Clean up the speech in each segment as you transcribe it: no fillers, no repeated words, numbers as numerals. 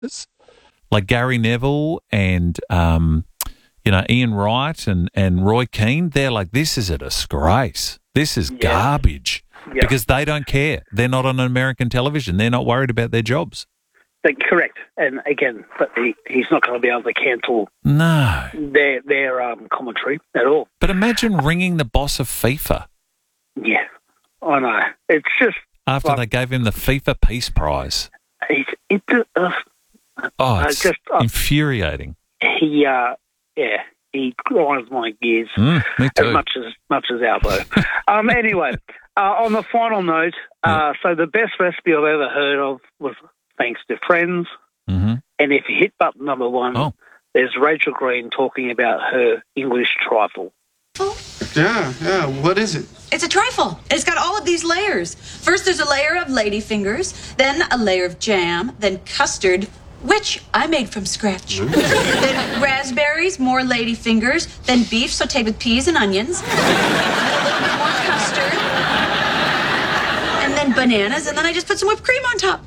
players like Gary Neville and Ian Wright and Roy Keane, they're like, this is a disgrace. This is garbage because they don't care. They're not on American television. They're not worried about their jobs. Correct. And again, but he's not going to be able to cancel their commentary at all. But imagine ringing the boss of FIFA. Yeah, I know. It's just... After they gave him the FIFA Peace Prize. It's infuriating. He grinds my gears me too. as much as Albo. Anyway, on the final note, so the best recipe I've ever heard of was thanks to friends. Mm-hmm. And if you hit button number 1, there's Rachel Green talking about her English trifle. Yeah. What is it? It's a trifle. It's got all of these layers. First, there's a layer of ladyfingers, then a layer of jam, then custard, which I made from scratch. Then raspberries, more ladyfingers, then beef sautéed with peas and onions, a little bit more custard, and then bananas, and then I just put some whipped cream on top.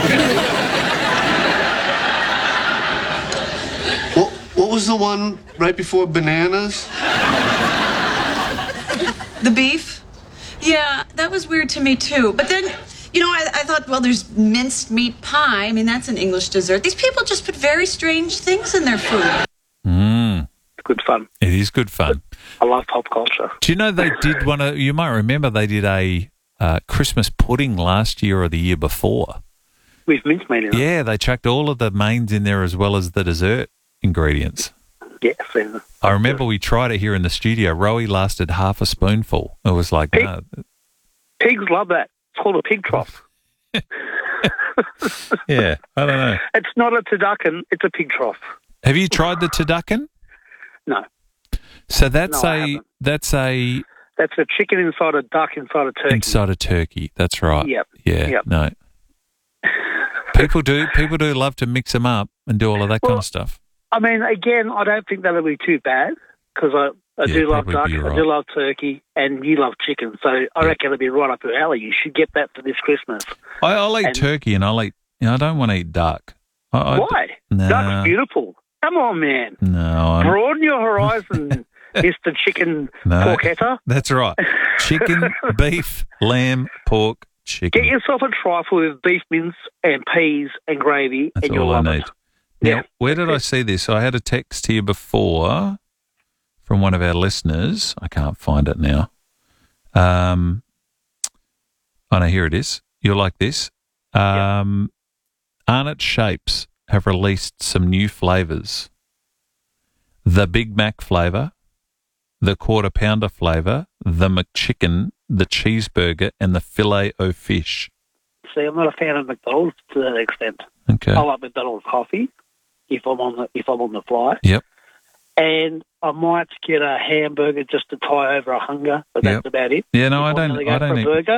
What was the one right before bananas? The beef? Yeah, that was weird to me, too. But then, I thought, well, there's minced meat pie. I mean, that's an English dessert. These people just put very strange things in their food. It's good fun. It is good fun. I love pop culture. Do you know they did you might remember they did a Christmas pudding last year or the year before. With mincemeat in it. Yeah, they chucked all of the mains in there as well as the dessert ingredients. Yes. I remember we tried it here in the studio. Rowie lasted half a spoonful. It was like, no. Pigs love that. It's called a pig trough. Yeah, I don't know. It's not a turducken, it's a pig trough. Have you tried the turducken? No. So that's a chicken inside a duck inside a turkey. Inside a turkey, that's right. Yep. Yeah, yep. No. People do love to mix them up and do all of that kind of stuff. I mean, again, I don't think that'll be too bad because I do love duck, right. I do love turkey, and you love chicken. So I reckon it'll be right up your alley. You should get that for this Christmas. I'll eat turkey and I don't want to eat duck. Why? No. Duck's beautiful. Come on, man. No. Broaden your horizon, Mr. Chicken Porchetta. That's right. Chicken, beef, lamb, pork, chicken. Get yourself a trifle with beef mince and peas and gravy, That's and you'll all love I need. it. Now, where did I see this? I had a text here before from one of our listeners. I can't find it now. Oh, no, here it is. You'll like this. Arnott Shapes have released some new flavours. The Big Mac flavour, the Quarter Pounder flavour, the McChicken, the cheeseburger, and the Filet-O-Fish. See, I'm not a fan of McDonald's to that extent. Okay. I like McDonald's coffee if I'm on the fly. Yep. And I might get a hamburger just to tie over a hunger, but that's about it. Yeah, no, if I don't eat a burger.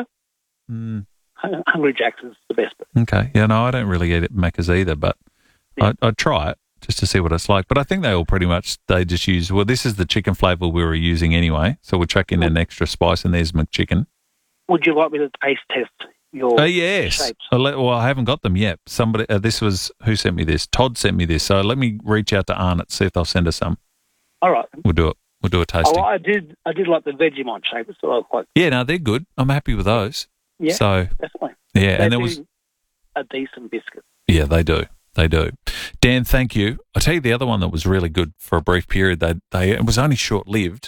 Hungry Jack's is the best. Okay. Yeah, no, I don't really eat at Macca's either, but I'd try it just to see what it's like. But I think they all pretty much, they just use, well, this is the chicken flavour we were using anyway, so we'll chuck in an extra spice and there's McChicken. Would you like me to taste test your yes. shapes? Well, I haven't got them yet. Somebody, who sent me this? Todd sent me this. So let me reach out to Arnott, see if they'll send us some. All right. We'll do it. We'll do a tasting. Oh, I did like the Vegemite shapes. So I was quite. Yeah, no, they're good. I'm happy with those. Yeah, so, definitely. Yeah, they and there was a decent biscuit. Yeah, they do. They do. Dan, thank you. I'll tell you the other one that was really good for a brief period. It was only short-lived.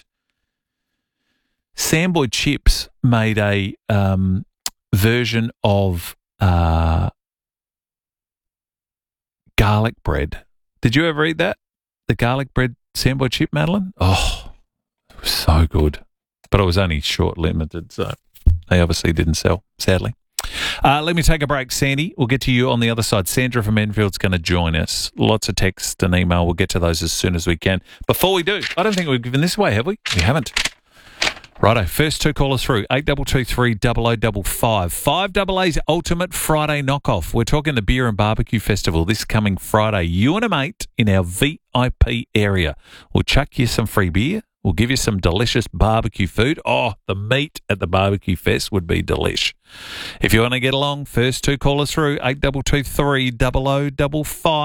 Samboy Chips made a version of garlic bread. Did you ever eat that? The garlic bread Samboy chip, Madeline? Oh, it was so good. But it was only short-limited, so they obviously didn't sell, sadly. Let me take a break, Sandy. We'll get to you on the other side. Sandra from Enfield's going to join us. Lots of text and email. We'll get to those as soon as we can. Before we do, I don't think we've given this away, have we? We haven't. Righto, first two callers through, 8223 0055. 5AA's Ultimate Friday Knockoff. We're talking the Beer and Barbecue Festival this coming Friday. You and a mate in our VIP area. We'll chuck you some free beer. We'll give you some delicious barbecue food. Oh, the meat at the barbecue fest would be delish. If you want to get along, first 2 callers through, 8223 0055.